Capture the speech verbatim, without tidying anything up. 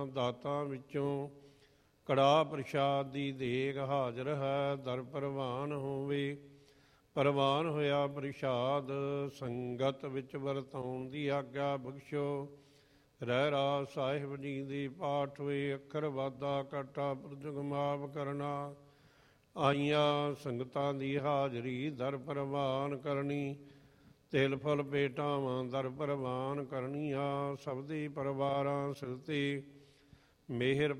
ਦਾਤਾਂ ਵਿੱਚੋਂ ਕੜਾ ਪ੍ਰਸ਼ਾਦ ਦੀ ਦੇਗ ਹਾਜ਼ਰ ਹੈ। ਦਰ ਪ੍ਰਵਾਨ ਹੋਵੇ ਪ੍ਰਵਾਨ ਹੋਇਆ ਪ੍ਰਸ਼ਾਦ, ਸੰਗਤ ਵਿੱਚ ਵਰਤਾਉਣ ਦੀ ਆਗਿਆ ਬਖਸ਼ੋ। ਰਹਿ ਰਾਸ ਸਾਹਿਬ ਜੀ ਦੀ ਪਾਠ ਹੋਏ, ਅੱਖਰ ਵਾਧਾ ਘਾਟਾ ਪੁਰਜਗ ਮਾਫ ਕਰਨਾ। ਆਈਆਂ ਸੰਗਤਾਂ ਦੀ ਹਾਜ਼ਰੀ ਦਰ ਪ੍ਰਵਾਨ ਕਰਨੀ, ਤਿਲ ਫੁੱਲ ਭੇਟਾਵਾਂ ਦਰ ਪ੍ਰਵਾਨ ਕਰਨੀਆਂ। ਸਬਦੀ ਪਰਿਵਾਰਾਂ ਸਿਰ 'ਤੇ ਮਿਹਰ